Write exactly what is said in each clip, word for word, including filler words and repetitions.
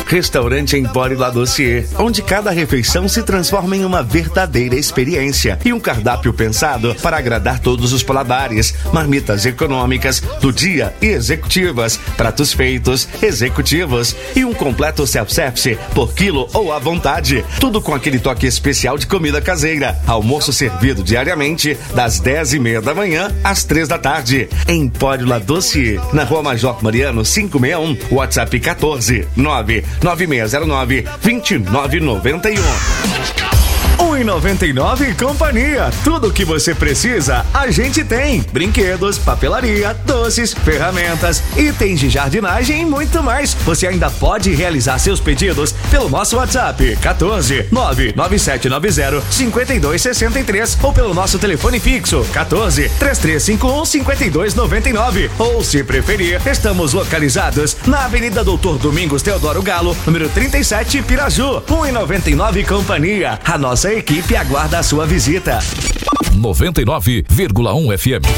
Restaurante Empório La Dossier, onde cada refeição se transforma em uma verdadeira experiência e um cardápio pensado para agradar todos os paladares. Marmitas econômicas, do dia e executivas, pratos feitos, executivos e um completo self-service por quilo ou à vontade. Tudo com aquele toque especial de comida caseira. Almoço servido diariamente das dez e meia da manhã às três da tarde. Empório La Dossier, na Rua Major Mariano quinhentos e sessenta e um, WhatsApp quatorze nove nove seis zero nove dois nove nove um. um e noventa e nove Companhia. Tudo o que você precisa, a gente tem. Brinquedos, papelaria, doces, ferramentas, itens de jardinagem e muito mais. Você ainda pode realizar seus pedidos pelo nosso WhatsApp quatorze nove nove sete nove zero cinco dois seis três ou pelo nosso telefone fixo quatorze três três cinco um cinco dois nove nove. Ou, se preferir, estamos localizados na Avenida Doutor Domingos Teodoro Galo, número trinta e sete, Piraju. um e noventa e nove Companhia. A nossa equipe aguarda a sua visita. noventa e nove vírgula um F M.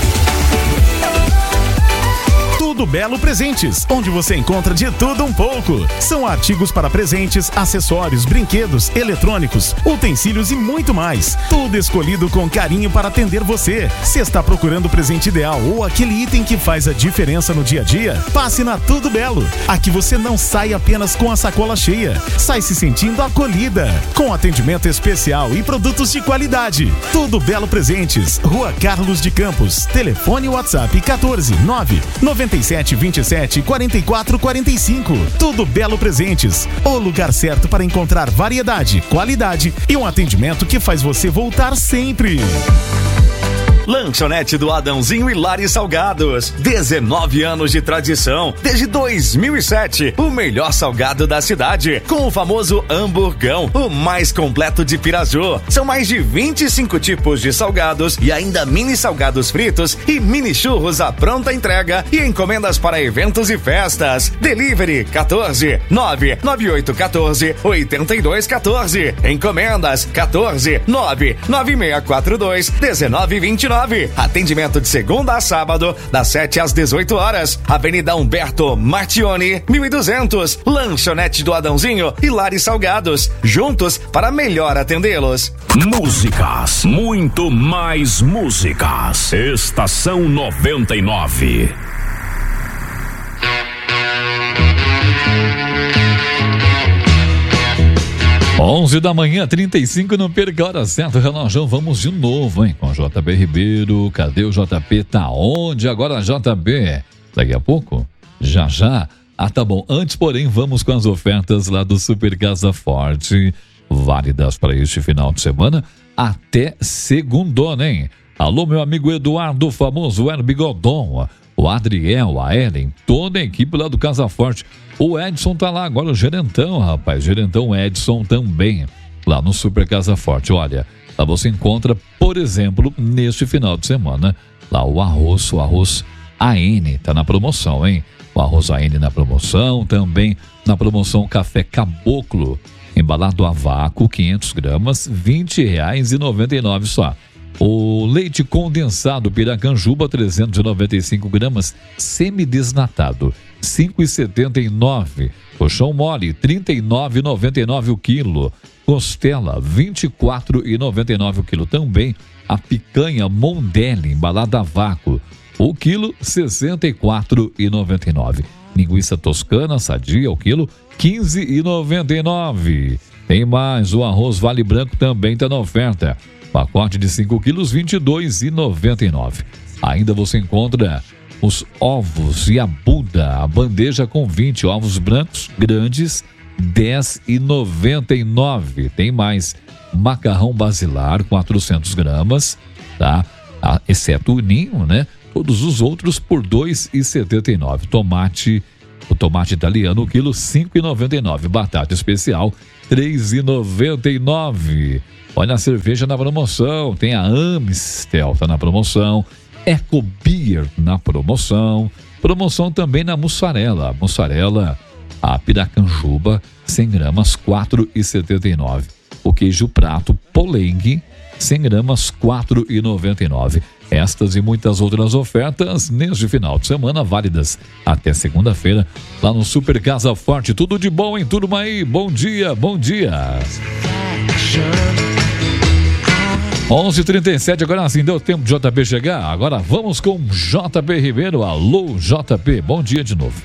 Tudo Belo Presentes, onde você encontra de tudo um pouco. São artigos para presentes, acessórios, brinquedos, eletrônicos, utensílios e muito mais. Tudo escolhido com carinho para atender você. Se está procurando o presente ideal ou aquele item que faz a diferença no dia a dia, passe na Tudo Belo. Aqui você não sai apenas com a sacola cheia, sai se sentindo acolhida, com atendimento especial e produtos de qualidade. Tudo Belo Presentes, Rua Carlos de Campos, telefone WhatsApp quatorze nove noventa e sete vinte e sete quarenta e quatro quarenta e cinco. Tudo Belo Presentes, o lugar certo para encontrar variedade, qualidade e um atendimento que faz você voltar sempre. Lanchonete do Adãozinho e Lares Salgados. dezenove anos de tradição. Desde dois mil e sete. O melhor salgado da cidade. Com o famoso hamburgão, o mais completo de Piraju. São mais de vinte e cinco tipos de salgados e ainda mini salgados fritos e mini churros à pronta entrega e encomendas para eventos e festas. Delivery quatorze nove nove oito um quatro oito dois um quatro. Encomendas quatorze nove nove seis quatro dois um nove dois nove. Atendimento de segunda a sábado, das sete às dezoito horas. Avenida Humberto Martione, mil e duzentos. Lanchonete do Adãozinho e Lares Salgados. Juntos para melhor atendê-los. Músicas, muito mais músicas. Estação noventa e nove. onze da manhã, trinta e cinco, não perca a hora certa, relógio, vamos de novo, hein, com J B Ribeiro. Cadê o J P? Tá onde agora, J B? Daqui a pouco? Já, já? Ah, tá bom. Antes, porém, vamos com as ofertas lá do Super Casa Forte, válidas para este final de semana, até segundona, hein? Alô, meu amigo Eduardo, famoso Herbigodon, o Adriel, a Ellen, toda a equipe lá do Casa Forte. O Edson tá lá agora, o gerentão, rapaz, gerentão Edson também, lá no Super Casa Forte. Olha, lá você encontra, por exemplo, neste final de semana, lá o arroz, o arroz A N, tá na promoção, hein? O arroz A N na promoção, também na promoção café caboclo, embalado a vácuo, quinhentas gramas, vinte reais e noventa e nove só. O leite condensado Piracanjuba, trezentas e noventa e cinco gramas, semidesnatado, cinco reais e setenta e nove. Colchão mole, trinta e nove reais e noventa e nove o quilo. Costela, vinte e quatro reais e noventa e nove o quilo. Também a picanha Mondelli, embalada a vácuo, o quilo, sessenta e quatro reais e noventa e nove. Linguiça toscana, sadia, o quilo, quinze reais e noventa e nove. Tem mais, o arroz Vale Branco também está na oferta. Pacote de cinco quilos, vinte e dois reais e noventa e nove. Ainda você encontra os ovos e a Buda, a bandeja com vinte ovos brancos grandes, dez reais e noventa e nove. Tem mais, macarrão basilar, quatrocentas gramas, tá? Ah, exceto o ninho, né? Todos os outros por dois reais e setenta e nove. Tomate, o tomate italiano, o quilo, cinco reais e noventa e nove. Batata especial, três reais e noventa e nove. Olha a cerveja na promoção, tem a Amstel, tá na promoção, Eco Beer na promoção, promoção também na mussarela, mussarela, a Piracanjuba, cem gramas, quatro reais e setenta e nove. O queijo prato Poleng, cem gramas, quatro reais e noventa e nove. Estas e muitas outras ofertas neste final de semana, válidas até segunda-feira, lá no Super Casa Forte. Tudo de bom, hein, turma aí? Bom dia, bom dia. onze e trinta e sete, agora sim, deu tempo de J P chegar. Agora vamos com J P Ribeiro. Alô, J P, bom dia de novo.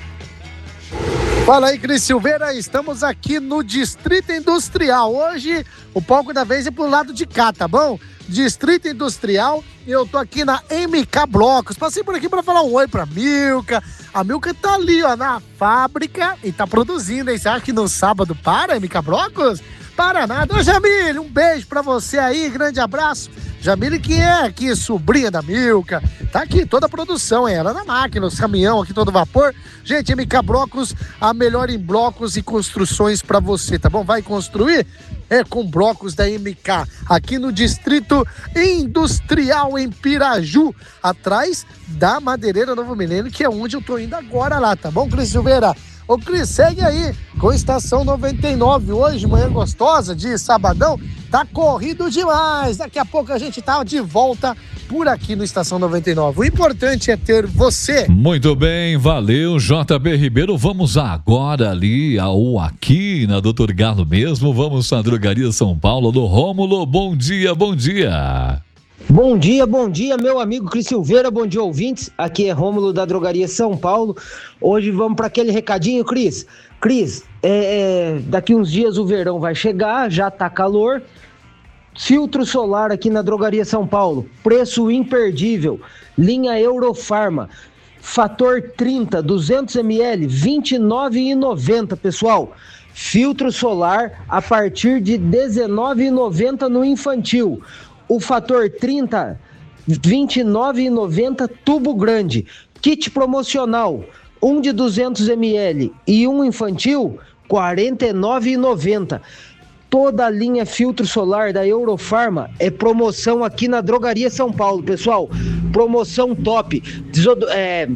Fala aí, Cris Silveira, estamos aqui no Distrito Industrial. Hoje o palco da vez é pro lado de cá, tá bom? Distrito Industrial, e eu tô aqui na M K Blocos. Passei por aqui para falar um oi pra Milka. A Milka tá ali, ó, na fábrica e tá produzindo, hein? Você acha que no sábado para, M K Blocos? Para nada. Ô, Jamile, um beijo pra você aí, grande abraço. Jamile, que é aqui sobrinha da Milka, tá aqui toda a produção, ela na máquina, os caminhão aqui todo vapor. Gente, M K Blocos, a melhor em blocos e construções pra você, tá bom? Vai construir? É com blocos da M K, aqui no Distrito Industrial, em Piraju, atrás da Madeireira Novo Milênio, que é onde eu tô indo agora lá, tá bom, Cris Silveira? Ô, Cris, segue aí com Estação noventa e nove, hoje, manhã gostosa de sabadão, tá corrido demais. Daqui a pouco a gente tá de volta por aqui no Estação noventa e nove. O importante é ter você. Muito bem, valeu, J B Ribeiro. Vamos agora ali, ou aqui na doutor Galo mesmo, vamos à Drogaria São Paulo do Rômulo. Bom dia, bom dia. Bom dia, bom dia, meu amigo Cris Silveira, bom dia, ouvintes. Aqui é Rômulo da Drogaria São Paulo. Hoje vamos para aquele recadinho, Cris. Cris, é, é, daqui uns dias o verão vai chegar, já tá calor. Filtro solar aqui na Drogaria São Paulo, preço imperdível. Linha Eurofarma, fator trinta, duzentos mililitros, vinte e nove reais e noventa centavos, pessoal. Filtro solar a partir de dezenove reais e noventa centavos no infantil. O fator trinta, vinte e nove reais e noventa centavos, tubo grande. Kit promocional, um de duzentos mililitros e um infantil, quarenta e nove reais e noventa centavos. Toda a linha filtro solar da Eurofarma é promoção aqui na Drogaria São Paulo, pessoal. Promoção top. Desod- é,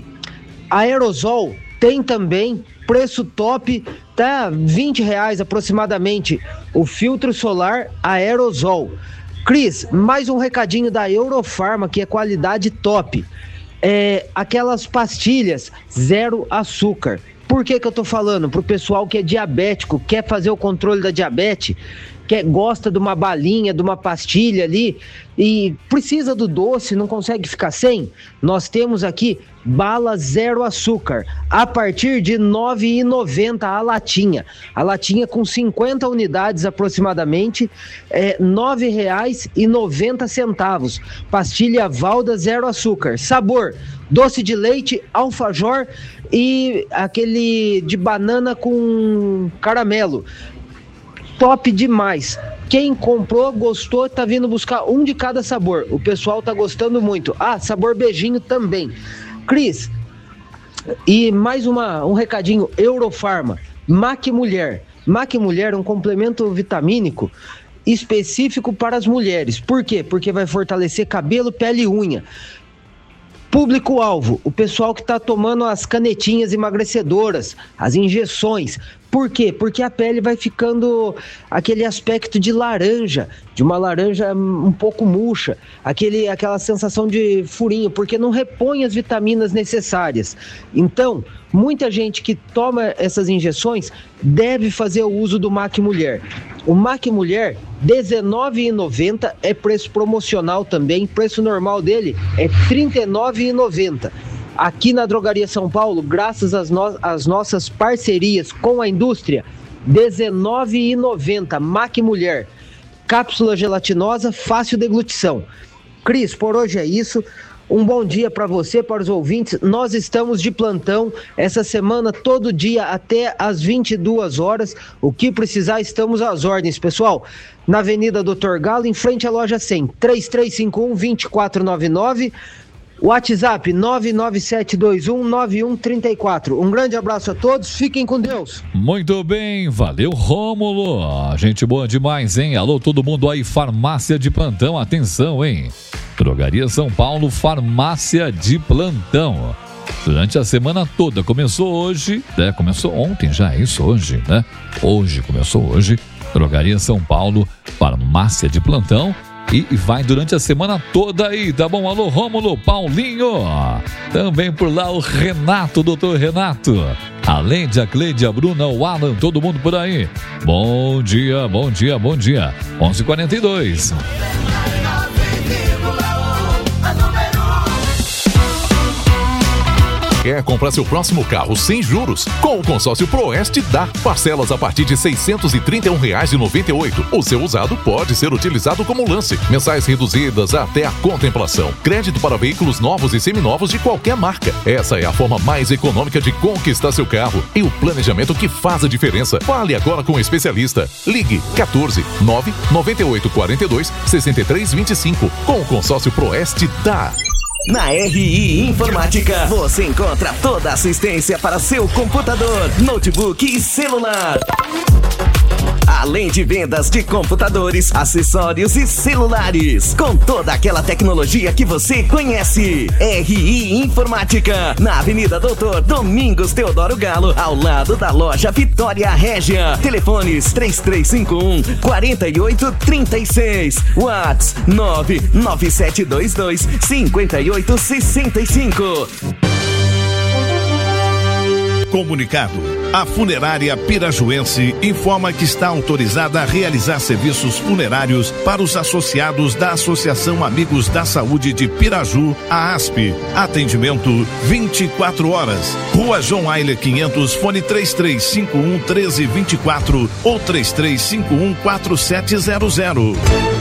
aerosol tem também, preço top, tá vinte reais aproximadamente. O filtro solar aerosol. Cris, mais um recadinho da Eurofarma, que é qualidade top. É, aquelas pastilhas zero açúcar. Por que que eu tô falando? Pro pessoal que é diabético, quer fazer o controle da diabetes, quer, gosta de uma balinha, de uma pastilha ali e precisa do doce, não consegue ficar sem? Nós temos aqui bala zero açúcar, a partir de nove reais e noventa centavos a latinha. A latinha com cinquenta unidades aproximadamente, é nove reais e noventa centavos. Pastilha Valda zero açúcar. Sabor, doce de leite, alfajor e aquele de banana com caramelo. Top demais. Quem comprou, gostou, tá vindo buscar um de cada sabor. O pessoal tá gostando muito. Ah, sabor beijinho também. Cris, e mais uma, um recadinho, Eurofarma, Mac Mulher. Mac Mulher é um complemento vitamínico específico para as mulheres. Por quê? Porque vai fortalecer cabelo, pele e unha. Público-alvo, o pessoal que está tomando as canetinhas emagrecedoras, as injeções. Por quê? Porque a pele vai ficando aquele aspecto de laranja, de uma laranja um pouco murcha, aquele, aquela sensação de furinho, porque não repõe as vitaminas necessárias. Então, muita gente que toma essas injeções deve fazer o uso do Mac Mulher. O Mac Mulher, dezenove reais e noventa centavos, é preço promocional também, preço normal dele é trinta e nove reais e noventa centavos. Aqui na Drogaria São Paulo, graças às, no- às nossas parcerias com a indústria, dezenove reais e noventa centavos, Mac Mulher. Cápsula gelatinosa, fácil deglutição. Cris, por hoje é isso. Um bom dia para você, para os ouvintes. Nós estamos de plantão essa semana, todo dia até às vinte e duas horas. O que precisar, estamos às ordens, pessoal. Na Avenida doutor Galo, em frente à loja cem, três três cinco um, dois quatro nove nove. WhatsApp nove nove sete dois um nove um três quatro. Um grande abraço a todos, fiquem com Deus. Muito bem, valeu, Rômulo. Gente boa demais, hein? Alô, todo mundo aí, farmácia de plantão, atenção, hein? Drogaria São Paulo, farmácia de plantão. Durante a semana toda, começou hoje, né? Começou ontem já, é isso, hoje, né? Hoje, começou hoje. Drogaria São Paulo, farmácia de plantão. e vai durante a semana toda aí, tá bom? Alô, Rômulo, Paulinho, também por lá o Renato, doutor Renato, além de a Cleide, a Bruna, o Alan, todo mundo por aí. Bom dia, bom dia, bom dia. onze e quarenta e dois. Quer comprar seu próximo carro sem juros? Com o consórcio Proeste dá. Parcelas a partir de seiscentos e trinta e um reais e noventa e oito. O seu usado pode ser utilizado como lance. Mensais reduzidas até a contemplação. Crédito para veículos novos e seminovos de qualquer marca. Essa é a forma mais econômica de conquistar seu carro e o planejamento que faz a diferença. Fale agora com o especialista. Ligue quatorze, nove, noventa e oito, quarenta e dois, sessenta e três, vinte e cinco. Com o consórcio Proeste dá. Na R I Informática, você encontra toda a assistência para seu computador, notebook e celular. Além de vendas de computadores, acessórios e celulares, com toda aquela tecnologia que você conhece. R I Informática, na Avenida Doutor Domingos Teodoro Galo, ao lado da loja Vitória Régia. Telefones três três cinco um, quatro oito três seis, WhatsApp nove nove sete dois dois, cinco oito seis cinco. Comunicado. A Funerária Pirajuense informa que está autorizada a realizar serviços funerários para os associados da Associação Amigos da Saúde de Piraju, a ASP. Atendimento vinte e quatro horas. Rua João Ailer quinhentos, fone três três cinco um, um três dois quatro ou três três cinco um, quatro sete zero zero.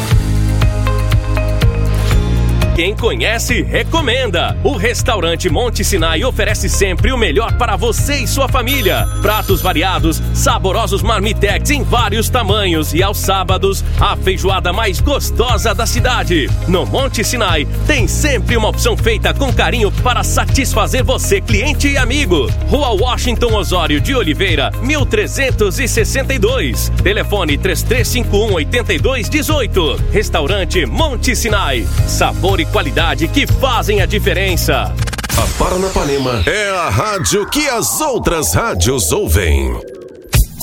Quem conhece, recomenda. O restaurante Monte Sinai oferece sempre o melhor para você e sua família. Pratos variados, saborosos marmitex em vários tamanhos e aos sábados, a feijoada mais gostosa da cidade. No Monte Sinai, tem sempre uma opção feita com carinho para satisfazer você, cliente e amigo. Rua Washington Osório de Oliveira, mil trezentos e sessenta e dois. Telefone três três cinco um, oito dois um oito. Restaurante Monte Sinai. Sabor e qualidade que fazem a diferença. A Paranapanema é a rádio que as outras rádios ouvem.